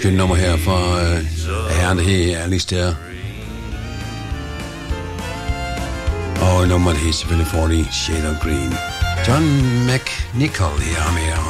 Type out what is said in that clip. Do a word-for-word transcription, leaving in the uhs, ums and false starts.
Køn nummer her fra øh, herren, der hedder Alistair. Og nummeret hedder selvfølgelig fyrre Shade of Green. John McNichol her med